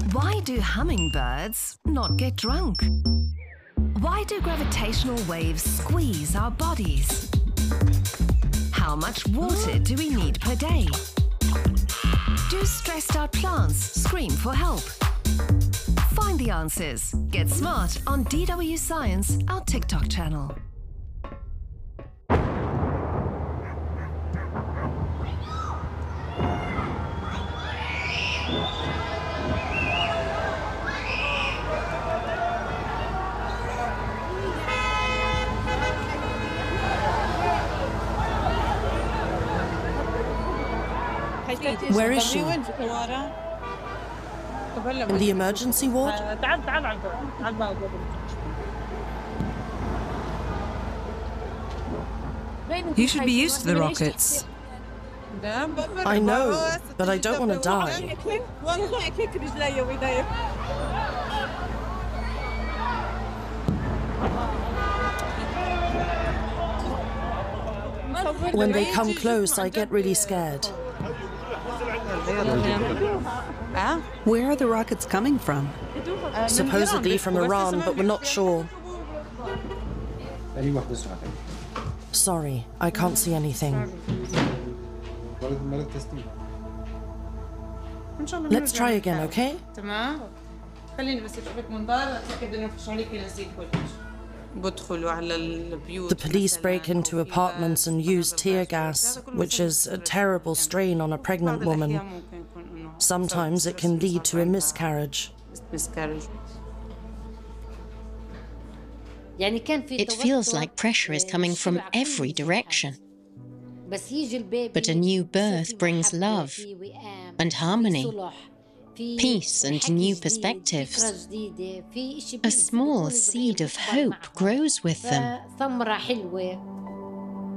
Why do hummingbirds not get drunk? Why do gravitational waves squeeze our bodies? How much water do we need per day? Do stressed out plants scream for help? Find the answers. Get smart on DW Science, our TikTok channel. Where is she? In the emergency ward? You should be used to the rockets. I know, but I don't want to die. When they come close, I get really scared. Where are the rockets coming from? Supposedly from Iran, but we're not sure. Sorry, I can't see anything. Let's try again, okay? The police break into apartments and use tear gas, which is a terrible strain on a pregnant woman. Sometimes it can lead to a miscarriage. It feels like pressure is coming from every direction. But a new birth brings love and harmony, peace and new perspectives. A small seed of hope grows with them.